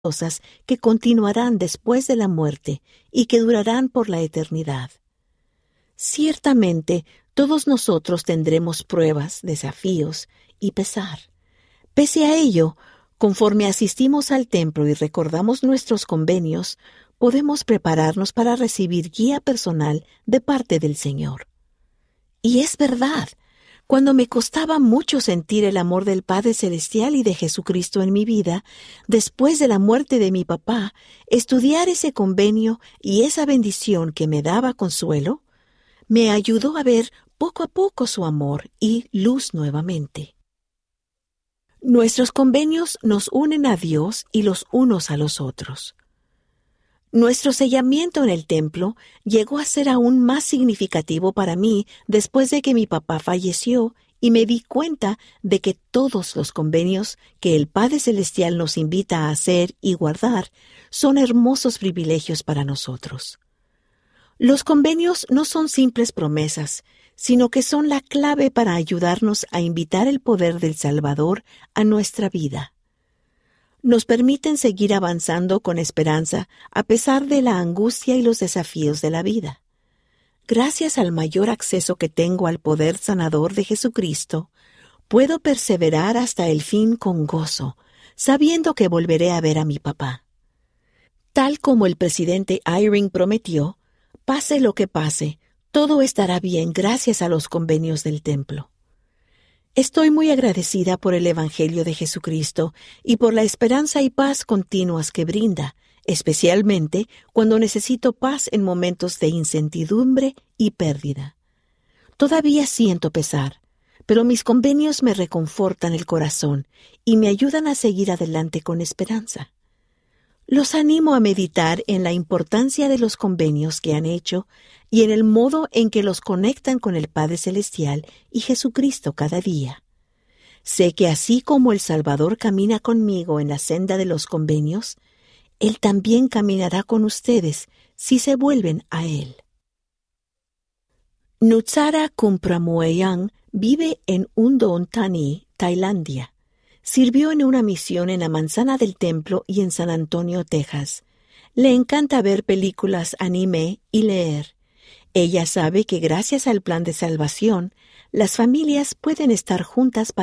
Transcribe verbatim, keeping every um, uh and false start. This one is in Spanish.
cosas que continuarán después de la muerte y que durarán por la eternidad. Ciertamente, todos nosotros tendremos pruebas, desafíos y pesar. Pese a ello, conforme asistimos al templo y recordamos nuestros convenios, podemos prepararnos para recibir guía personal de parte del Señor. Y es verdad, cuando me costaba mucho sentir el amor del Padre Celestial y de Jesucristo en mi vida, después de la muerte de mi papá, estudiar ese convenio y esa bendición que me daba consuelo, me ayudó a ver poco a poco su amor y luz nuevamente. Nuestros convenios nos unen a Dios y los unos a los otros. Nuestro sellamiento en el templo llegó a ser aún más significativo para mí después de que mi papá falleció y me di cuenta de que todos los convenios que el Padre Celestial nos invita a hacer y guardar son hermosos privilegios para nosotros. Los convenios no son simples promesas, sino que son la clave para ayudarnos a invitar el poder del Salvador a nuestra vida. Nos permiten seguir avanzando con esperanza a pesar de la angustia y los desafíos de la vida. Gracias al mayor acceso que tengo al poder sanador de Jesucristo, puedo perseverar hasta el fin con gozo, sabiendo que volveré a ver a mi papá. Tal como el presidente Eyring prometió, pase lo que pase, todo estará bien gracias a los convenios del templo. Estoy muy agradecida por el Evangelio de Jesucristo y por la esperanza y paz continuas que brinda, especialmente cuando necesito paz en momentos de incertidumbre y pérdida. Todavía siento pesar, pero mis convenios me reconfortan el corazón y me ayudan a seguir adelante con esperanza. Los animo a meditar en la importancia de los convenios que han hecho y en el modo en que los conectan con el Padre Celestial y Jesucristo cada día. Sé que así como el Salvador camina conmigo en la senda de los convenios, Él también caminará con ustedes si se vuelven a Él. Nutsara Kumpramueyang vive en Udon Thani, Tailandia. Sirvió en una misión en la Manzana del Templo y en San Antonio, Texas. Le encanta ver películas anime y leer. Ella sabe que gracias al plan de salvación, las familias pueden estar juntas para